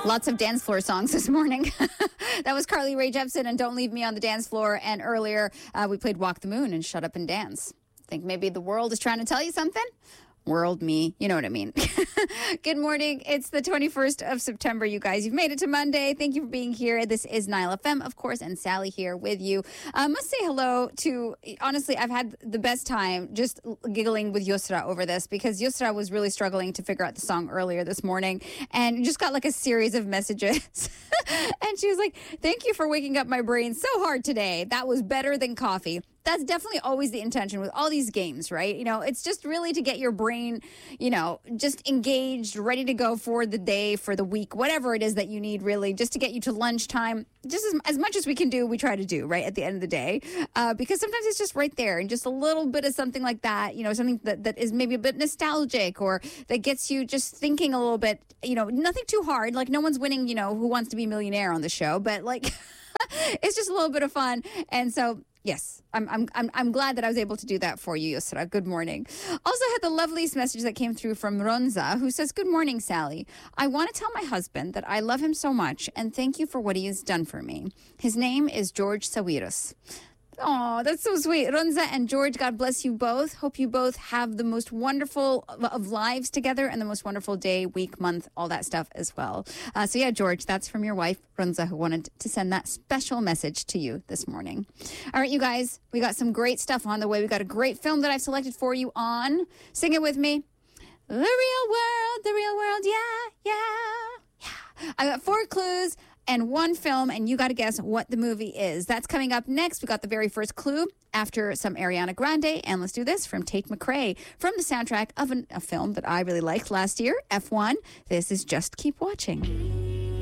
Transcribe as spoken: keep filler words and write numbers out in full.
Lots of dance floor songs this morning. That was Carly Rae Jepsen and Don't Leave Me on the Dance Floor. And earlier, uh, we played Walk the Moon and Shut Up and Dance. Think maybe the world is trying to tell you something? World me, you know what I mean. Good morning. It's the twenty-first of September, you guys. You've made it to Monday. Thank you for being here. This is Nile F M, of course, and Sally here with you. I uh, must say hello to, honestly, I've had the best time just giggling with Yusra over this because Yusra was really struggling to figure out the song earlier this morning and just got like a series of messages. And she was like, thank you for waking up my brain so hard today. That was better than coffee. That's definitely always the intention with all these games, right? You know, it's just really to get your brain, you know, just engaged, ready to go for the day, for the week, whatever it is that you need, really, just to get you to lunchtime. Just as, as much as we can do, we try to do, right, at the end of the day. Uh, because sometimes it's just right there and just a little bit of something like that, you know, something that, that is maybe a bit nostalgic or that gets you just thinking a little bit, you know, nothing too hard. Like no one's winning, you know, Who Wants to Be a Millionaire on the show, but like it's just a little bit of fun. And so, yes, I'm I'm I'm I'm glad that I was able to do that for you, Yusra. Good morning. Also had the loveliest message that came through from Ronza, who says, good morning, Sally. I want to tell my husband that I love him so much and thank you for what he has done for me. His name is George Sawiris. Oh, that's so sweet. Ronza and George, God bless you both. Hope you both have the most wonderful of lives together and the most wonderful day, week, month, all that stuff as well. Uh, so yeah, George, that's from your wife, Ronza, who wanted to send that special message to you this morning. All right, you guys, we got some great stuff on the way. We got a great film that I've selected for you on. Sing it with me. The real world, the real world, yeah, yeah, yeah. I got four clues and one film, and you got to guess what the movie is. That's coming up next. We got the very first clue after some Ariana Grande, and let's do this from Tate McRae from the soundtrack of an, a film that I really liked last year, F one. This is Just Keep Watching.